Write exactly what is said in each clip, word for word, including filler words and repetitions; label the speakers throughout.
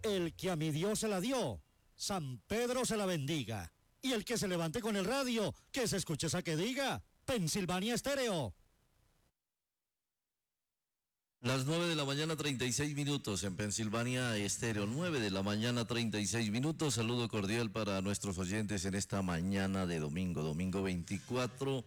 Speaker 1: El que a mi Dios se la dio, San Pedro se la bendiga. Y el que se levante con el radio, que se escuche esa que diga, Pensilvania Estéreo.
Speaker 2: Las nueve de la mañana, treinta y seis minutos en Pensilvania Estéreo. nueve de la mañana, treinta y seis minutos. Saludo cordial para nuestros oyentes en esta mañana de domingo, domingo veinticuatro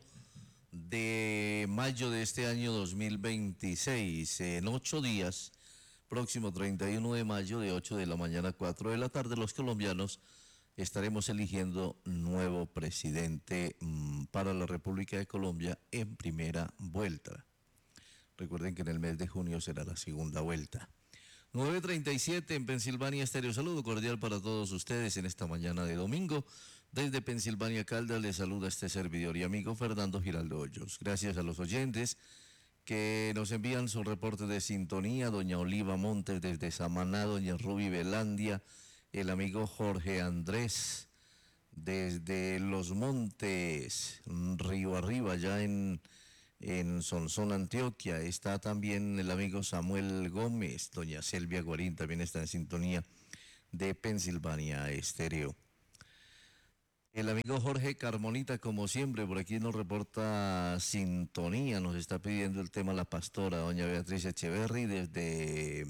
Speaker 2: de mayo de este año dos mil veintiséis. En ocho días, próximo treinta y uno de mayo, de ocho de la mañana a cuatro de la tarde, los colombianos estaremos eligiendo nuevo presidente mmm, para la República de Colombia en primera vuelta. Recuerden que en el mes de junio será la segunda vuelta. nueve treinta y siete en Pensilvania Estéreo. Saludo cordial para todos ustedes en esta mañana de domingo. Desde Pensilvania Caldas les saluda este servidor y amigo Fernando Giraldo Hoyos. Gracias a los oyentes que nos envían su reporte de sintonía. Doña Oliva Montes desde Samaná, doña Ruby Velandia, el amigo Jorge Andrés desde Los Montes, Río Arriba, ya en... En Sonsón, Antioquia, está también el amigo Samuel Gómez, doña Selvia Guarín también está en sintonía de Pensilvania Estéreo. El amigo Jorge Carmonita, como siempre, por aquí nos reporta sintonía, nos está pidiendo el tema La Pastora, doña Beatriz Echeverry, desde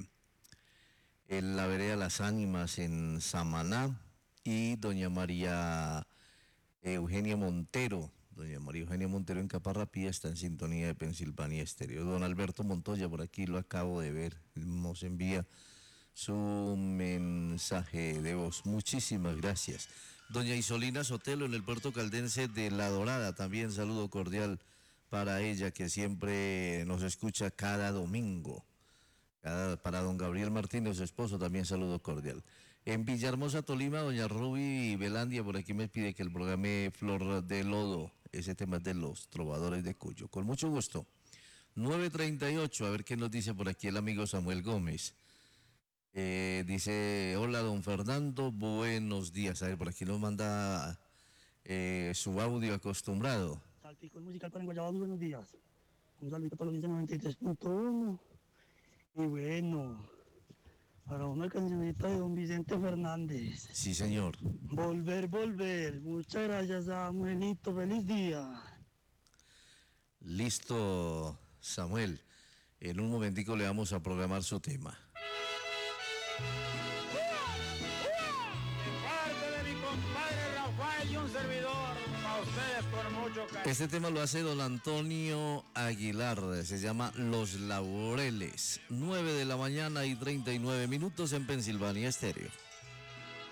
Speaker 2: el la vereda Las Ánimas en Samaná, y doña María Eugenia Montero, doña María Eugenia Montero en Caparrapía está en sintonía de Pensilvania Estéreo. Don Alberto Montoya, por aquí lo acabo de ver, nos envía su mensaje de voz. Muchísimas gracias. Doña Isolina Sotelo en el puerto caldense de La Dorada, también saludo cordial para ella, que siempre nos escucha cada domingo. Cada, para don Gabriel Martínez, su esposo, también saludo cordial. En Villahermosa, Tolima, doña Ruby Velandia, por aquí me pide que el programa Flor de Lodo, ese tema es de los trovadores de Cuyo. Con mucho gusto. nueve treinta y ocho, a ver qué nos dice por aquí el amigo Samuel Gómez. Eh, dice, hola don Fernando, buenos días. A ver, por aquí nos manda eh, su audio acostumbrado.
Speaker 3: Salpico musical para Guayabal, buenos días. Un saludo para los noventa y tres punto uno. Y bueno, para una cancionita de don Vicente Fernández.
Speaker 2: Sí, señor.
Speaker 3: Volver, volver. Muchas gracias, Samuelito. Feliz día.
Speaker 2: Listo, Samuel. En un momentico le vamos a programar su tema.
Speaker 4: Y un servidor, a ustedes con mucho cariño.
Speaker 2: Este tema lo hace don Antonio Aguilar, se llama Los Laureles. nueve de la mañana y treinta y nueve minutos en Pensilvania Estéreo.